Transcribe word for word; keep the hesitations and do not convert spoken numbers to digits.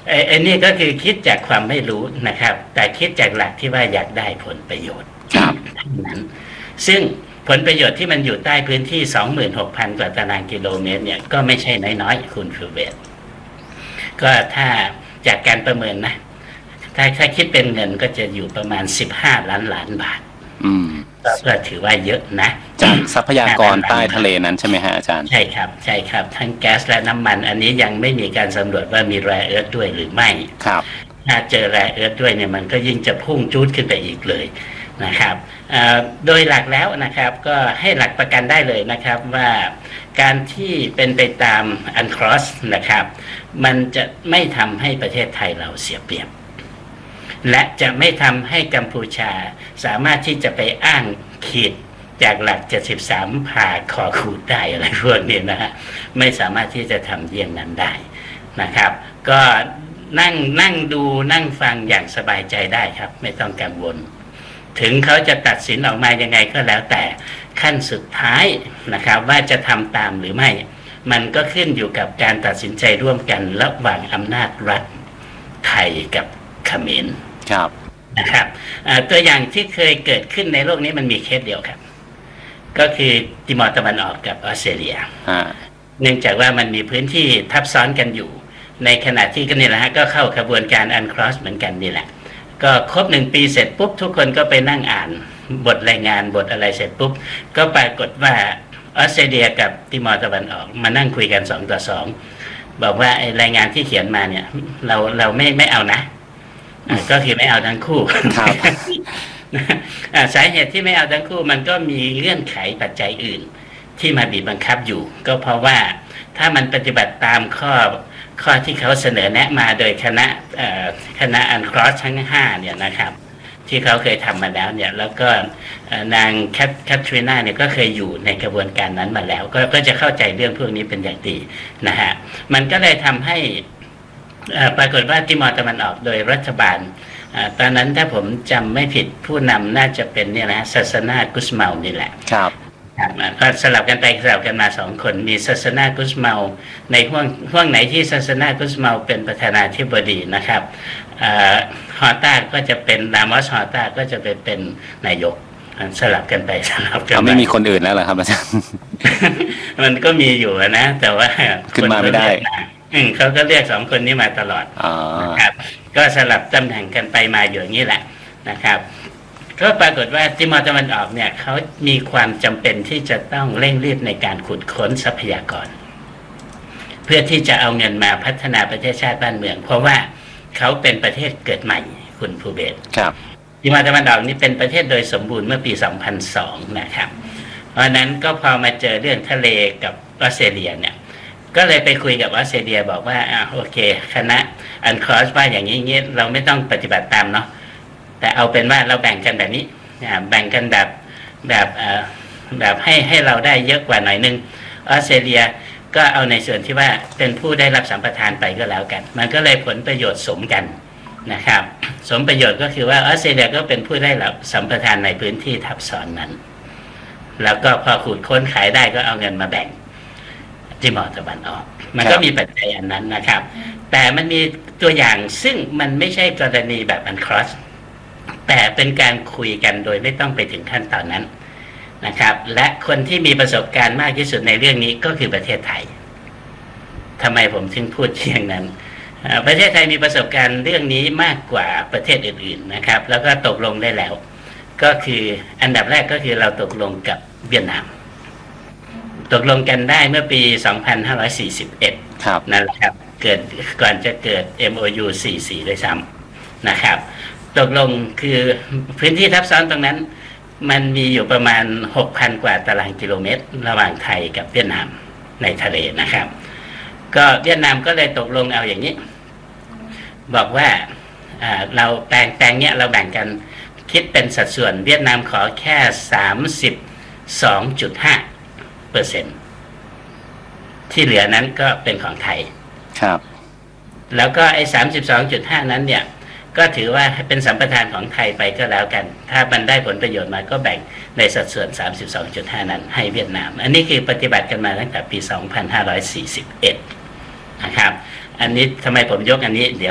ไอ้ไอ้นี่ก็คือคิดจากความไม่รู้นะครับแต่คิดจากหลักที่ว่าอยากได้ผลประโยชน์นั้นซึ่งผลประโยชน์ที่มันอยู่ใต้พื้นที่ สองหมื่นหกพัน กว่าตารางกิโลเมตรเนี่ยก็ไม่ใช่น้อยๆคุณฟูเบตก็ถ้าจากการประเมินนะถ้าถ้าคิดเป็นเงินก็จะอยู่ประมาณสิบห้าล้านล้านบาทอืมก็ถือว่าเยอะนะจากทรัพยากรใต้ทะเลนั้นใช่ไหมฮะอาจารย์ใช่ครับใช่ครับทั้งแก๊สและน้ำมันอันนี้ยังไม่มีการสำรวจว่ามีแร่เอิร์ธด้วยหรือไม่ครับถ้าเจอแร่เอิร์ธด้วยเนี่ยมันก็ยิ่งจะพุ่งจูดขึ้นไปอีกเลยนะครับโดยหลักแล้วนะครับก็ให้หลักประกันได้เลยนะครับว่าการที่เป็นไปตามอันครอสนะครับมันจะไม่ทำให้ประเทศไทยเราเสียเปรียบและจะไม่ทำให้กัมพูชาสามารถที่จะไปอ้างขีดจากหลักเจ็ดสิบสามผ่าคอขูดได้อะไรพวกนี้นะฮะไม่สามารถที่จะทำเยี่ยงนั้นได้นะครับก็นั่งนั่งดูนั่งฟังอย่างสบายใจได้ครับไม่ต้องกังวลถึงเขาจะตัดสินออกมายังไงก็แล้วแต่ขั้นสุดท้ายนะครับว่าจะทำตามหรือไม่มันก็ขึ้นอยู่กับการตัดสินใจร่วมกันระหว่างอำนาจรัฐไทยกับเขมรครับนะครับตัวอย่างที่เคยเกิดขึ้นในโลกนี้มันมีเคสเดียวครับก็คือติมอร์ตะวันออกกับออสเตรเลียเนื่องจากว่ามันมีพื้นที่ทับซ้อนกันอยู่ในขณะที่ก็นี่แหละฮะก็เข้าขบวนการอันครอสเหมือนกันนี่แหละก็ครบหนึ่งปีเสร็จปุ๊บทุกคนก็ไปนั่งอ่านบทรายงานบทอะไรเสร็จปุ๊บก็ปรากฏว่าออสเตรเลียกับติมอร์ตะวันออกมานั่งคุยกันสองต่อสองบอกว่าไอ้รายงานที่เขียนมาเนี่ยเราเราไม่ไม่เอานะก็คือไม่เอาทั้งคู่ครับสาเหตุที่ไม่เอาทั้งคู่มันก็มีเงื่อนไขปัจจัยอื่นที่มาบีบบังคับอยู่ก็เพราะว่าถ้ามันปฏิบัติตามข้อข้อที่เขาเสนอแนะมาโดยคณะคณะอันครอสทั้งห้าเนี่ยนะครับที่เขาเคยทำมาแล้วเนี่ยแล้วก็นางแคทแคทรีนาเนี่ยก็เคยอยู่ในกระบวนการนั้นมาแล้วก็ก็จะเข้าใจเรื่องพวกนี้เป็นอย่างดีนะฮะมันก็เลยทำให้ปรากฏว่าติมอร์ตะวันออกโดยรัฐบาลตอนนั้นถ้าผมจำไม่ผิดผู้นำน่าจะเป็นเนี่ยนะศาสนากุสเมานี่แหละครับก็สลับกันไปสลับกันมาสองคนมีศาสนากุสเมาในห่วงห่วงไหนที่ศาสนากุสเมาเป็นประธานาธิบดีนะครับฮอต้าก็จะเป็นรามอสฮอต้าก็จะไปเป็นนายกสลับกันไปสลับกันไม่มีคนอื่นแล้วเหรอครับอาจารย์มันก็มีอยู่นะแต่ว่าขึ้นมาไม่ได้เขาก็เรียกสองคนนี้มาตลอดนะครับก็สลับตำแหน่งกันไปมาอยู่อย่างนี้แหละนะครับก็ปรากฏว่าติมอร์ตะวันออกเนี่ยเขามีความจำเป็นที่จะต้องเร่งรีบในการขุดค้นทรัพยากรเพื่อที่จะเอาเงินมาพัฒนาประเทศชาติบ้านเมืองเพราะว่าเขาเป็นประเทศเกิดใหม่คุณภูเบศครับติมอร์ตะวันออกนี่เป็นประเทศโดยสมบูรณ์เมื่อปีสองพันสองนะครับเพราะนั้นก็พอมาเจอเรื่องทะเลกับออสเตรเลียเนี่ยก็เลยไปคุยกับออสเตรเลียบอกว่าอ่าโอเคคณะอันครอสว่าอย่างนี้งี้เราไม่ต้องปฏิบัติตามเนาะแต่เอาเป็นว่าเราแบ่งกันแบบนี้แบ่งกันแบบแบบแบบให้ให้เราได้เยอะกว่าหน่อยนึงออสเตรเลียก็เอาในส่วนที่ว่าเป็นผู้ได้รับสัมปทานไปก็แล้วกันมันก็เลยผลประโยชน์สมกันนะครับสมประโยชน์ก็คือว่าออสเตรเลียก็เป็นผู้ได้รับสัมปทานในพื้นที่ทับซ้อนนั้นแล้วก็พอขุดค้นขายได้ก็เอาเงินมาแบ่งติมอร์ตะวันออกมันก็มีปัจจัยอันนั้นนะครับแต่มันมีตัวอย่างซึ่งมันไม่ใช่กรณีแบบอันครอสแต่เป็นการคุยกันโดยไม่ต้องไปถึงขั้นตอนนั้นนะครับและคนที่มีประสบการณ์มากที่สุดในเรื่องนี้ก็คือประเทศไทยทำไมผมถึงพูดเช่นนั้นประเทศไทยมีประสบการณ์เรื่องนี้มากกว่าประเทศอื่นๆนะครับแล้วก็ตกลงได้แล้วก็คืออันดับแรกก็คือเราตกลงกับเวียดนามตกลงกันได้เมื่อปีสองพันห้าร้อยสี่สิบเอ็ดครับนั่นแหละครับเกิดก่อนจะเกิด เอ็ม โอ ยู สี่สิบสี่ด้วยซ้ำนะครับตกลงคือพื้นที่ทับซ้อนตรงนั้นมันมีอยู่ประมาณ หกพัน กว่าตารางกิโลเมตรระหว่างไทยกับเวียดนามในทะเลนะครับก็เวียดนามก็เลยตกลงเอาอย่างนี้บอกว่าเราแปลงแปลงเนี้ยเราแบ่งกันคิดเป็นสัดส่วนเวียดนามขอแค่ สามสิบสองจุดห้าเปอร์เซ็นต์ ที่เหลือนั้นก็เป็นของไทยครับแล้วก็ไอ้ สามสิบสองจุดห้า นั้นเนี่ยก็ถือว่าเป็นสัมปทานของไทยไปก็แล้วกันถ้ามันได้ผลประโยชน์มาก็แบ่งในสัดส่วน สามสิบสองจุดห้า นั้นให้เวียดนามอันนี้คือปฏิบัติกันมาตั้งแต่ปีสองพันห้าร้อยสี่สิบเอ็ดนะครับอันนี้ทำไมผมยกอันนี้เดี๋ยว